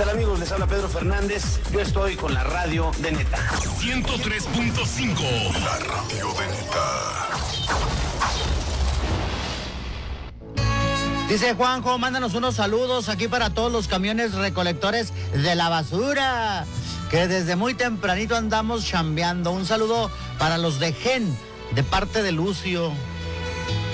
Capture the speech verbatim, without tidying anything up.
tal, amigos? Les habla Pedro Fernández. Yo estoy con la radio de Neta. ciento tres punto cinco. La radio de Neta. Dice Juanjo, mándanos unos saludos aquí para todos los camiones recolectores de la basura, que desde muy tempranito andamos chambeando. Un saludo para los de Gen, de parte de Lucio.